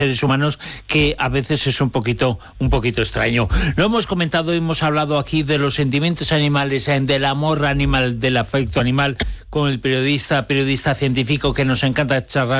seres humanos, que a veces es un poquito extraño. Lo hemos comentado, hemos hablado aquí de los sentimientos animales, del amor animal, del afecto animal, con el periodista científico, que nos encanta charlar